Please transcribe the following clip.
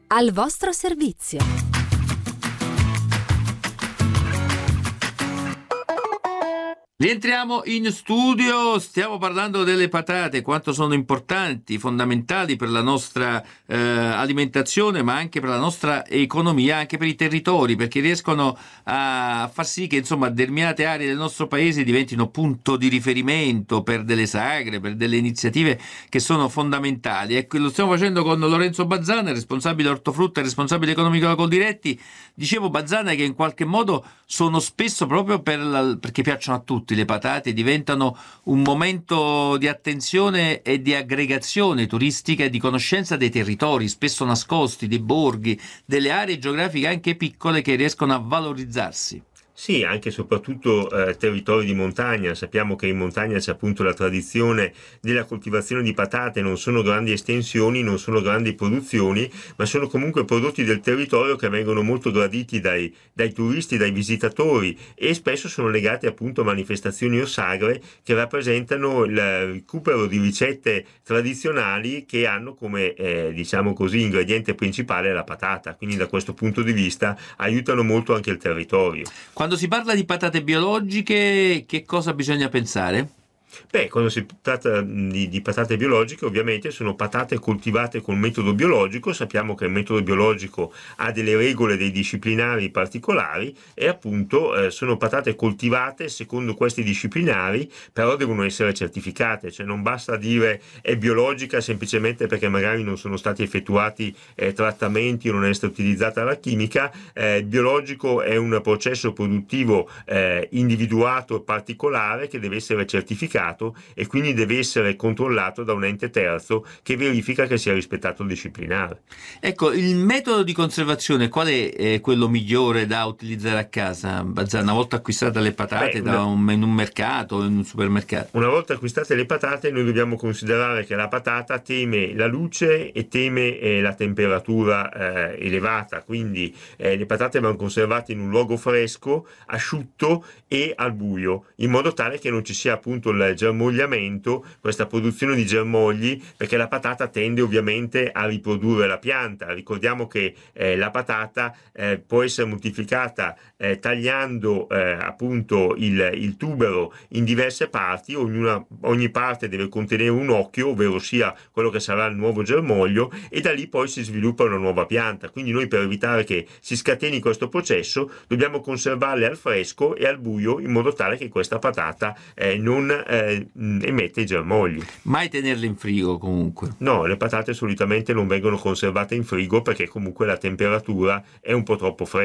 Al vostro servizio. Rientriamo in studio, stiamo parlando delle patate, quanto sono importanti, fondamentali per la nostra alimentazione, ma anche per la nostra economia, anche per i territori, perché riescono a far sì che insomma determinate aree del nostro paese diventino punto di riferimento per delle sagre, per delle iniziative che sono fondamentali. E lo stiamo facendo con Lorenzo Bazzana, responsabile ortofrutta e responsabile economico della Coldiretti. Dicevo, Bazzana, che in qualche modo sono spesso proprio perché piacciono a tutti. Le patate diventano un momento di attenzione e di aggregazione turistica e di conoscenza dei territori, spesso nascosti, dei borghi, delle aree geografiche anche piccole che riescono a valorizzarsi. Sì, anche e soprattutto territori di montagna. Sappiamo che in montagna c'è appunto la tradizione della coltivazione di patate, non sono grandi estensioni, non sono grandi produzioni, ma sono comunque prodotti del territorio che vengono molto graditi dai turisti, dai visitatori, e spesso sono legati appunto a manifestazioni o sagre che rappresentano il recupero di ricette tradizionali che hanno come diciamo così ingrediente principale la patata. Quindi da questo punto di vista aiutano molto anche il territorio. Quando si parla di patate biologiche, che cosa bisogna pensare? Beh, quando si tratta di patate biologiche, ovviamente sono patate coltivate col metodo biologico. Sappiamo che il metodo biologico ha delle regole, dei disciplinari particolari, e appunto sono patate coltivate secondo questi disciplinari, però devono essere certificate, cioè non basta dire è biologica semplicemente perché magari non sono stati effettuati trattamenti o non è stata utilizzata la chimica. Il biologico è un processo produttivo individuato e particolare che deve essere certificato e quindi deve essere controllato da un ente terzo che verifica che sia rispettato il disciplinare. Ecco, il metodo di conservazione qual è quello migliore da utilizzare a casa, Bazzana, una volta acquistate le patate in un mercato, in un supermercato? Una volta acquistate le patate, noi dobbiamo considerare che la patata teme la luce e teme la temperatura elevata, quindi le patate vanno conservate in un luogo fresco, asciutto e al buio, in modo tale che non ci sia appunto il germogliamento, questa produzione di germogli, perché la patata tende ovviamente a riprodurre la pianta. Ricordiamo che la patata può essere moltiplicata tagliando appunto il tubero in diverse parti. Ogni parte deve contenere un occhio, ovvero sia quello che sarà il nuovo germoglio, e da lì poi si sviluppa una nuova pianta. Quindi noi, per evitare che si scateni questo processo, dobbiamo conservarle al fresco e al buio, in modo tale che questa patata non emette i germogli. Mai tenerle in frigo comunque? No, le patate solitamente non vengono conservate in frigo perché comunque la temperatura è un po' troppo fredda.